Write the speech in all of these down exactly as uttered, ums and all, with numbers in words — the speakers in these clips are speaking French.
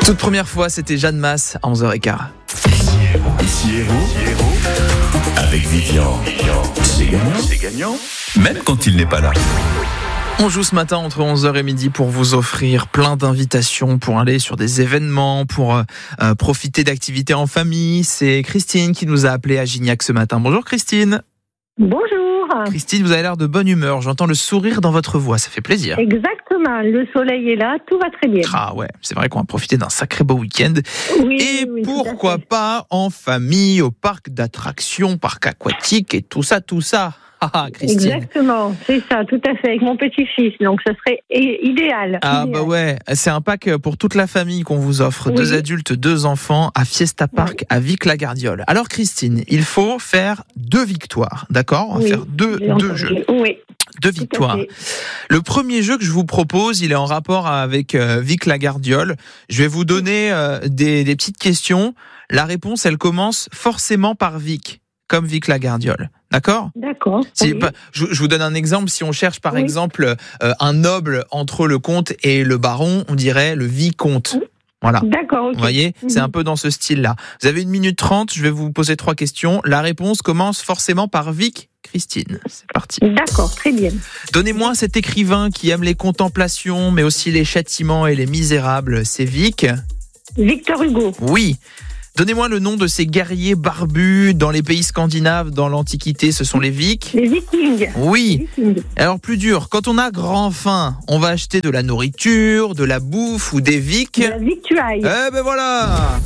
Toute première fois, c'était Jeanne Masse à onze heures quinze. Ici Héros, avec Vivian. C'est gagnant. C'est gagnant, même quand il n'est pas là. On joue ce matin entre onze heures et midi pour vous offrir plein d'invitations pour aller sur des événements, pour euh, profiter d'activités en famille. C'est Christine qui nous a appelé à Gignac ce matin. Bonjour Christine. Bonjour. Christine, vous avez l'air de bonne humeur. J'entends le sourire dans votre voix, ça fait plaisir. Exactement, le soleil est là, tout va très bien. Ah ouais, c'est vrai qu'on va profiter d'un sacré beau week-end. Oui, et oui, pourquoi pas en famille, au parc d'attractions, parc aquatique et tout ça, tout ça. Ah, Christine. Exactement, c'est ça, tout à fait, avec mon petit-fils, donc ce serait idéal. Ah idéal. bah ouais, c'est un pack pour toute la famille qu'on vous offre, Oui. deux adultes, deux enfants, à Fiesta Park, Oui. à Vic-la-Gardiole. Alors Christine, il faut faire deux victoires, d'accord ? On va Oui, faire deux, j'ai deux entendu. jeux, Oui, deux tout à victoires. fait. Le premier jeu que je vous propose, il est en rapport avec euh, Vic-la-Gardiole. Je vais vous donner euh, des, des petites questions. La réponse, elle commence forcément par Vic, comme Vic-la-Gardiole. D'accord ? D'accord. Si, oui. bah, je, je vous donne un exemple. Si on cherche par Oui. exemple euh, un noble entre le comte et le baron, on dirait le vicomte. Oui. Voilà. D'accord, ok. Vous voyez, Mhm. c'est un peu dans ce style-là. Vous avez une minute trente, je vais vous poser trois questions. La réponse commence forcément par Vic. Christine, c'est parti. D'accord, très bien. Donnez-moi cet écrivain qui aime les contemplations, mais aussi les châtiments et les misérables. C'est Vic. Victor Hugo. Oui. Donnez-moi le nom de ces guerriers barbus dans les pays scandinaves dans l'Antiquité. Ce sont les Vics. Les Vikings. Oui. Les Vikings. Alors plus dur, quand on a grand faim, on va acheter de la nourriture, de la bouffe ou des Vics. De la victuaille. Eh ben voilà.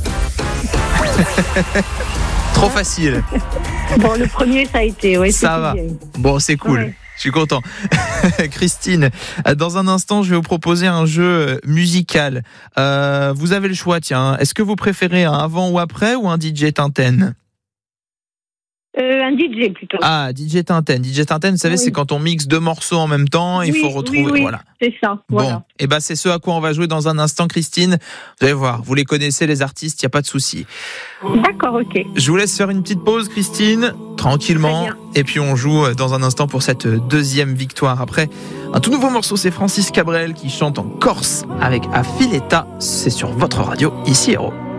Trop facile. Bon, le premier, ça a été, oui, Ça c'était va. bien. Bon, c'est cool. Ouais. Je suis content. Christine, dans un instant, je vais vous proposer un jeu musical. Euh, vous avez le choix, tiens. Est-ce que vous préférez un avant ou après ou un D J Tintin ? Euh, un D J plutôt. Ah, D J Tintin. D J Tintin, vous savez, Oui. c'est quand on mixe deux morceaux en même temps, il Oui, faut retrouver. oui, oui, Voilà. c'est ça. Bon, Voilà. et ben c'est ce à quoi on va jouer dans un instant, Christine. Vous allez voir, vous les connaissez les artistes, il y a pas de souci. D'accord, ok. Je vous laisse faire une petite pause, Christine, tranquillement, Très bien. et puis on joue dans un instant pour cette deuxième victoire. Après, un tout nouveau morceau, c'est Francis Cabrel qui chante en Corse avec Affiletta. C'est sur votre radio, ici Héros.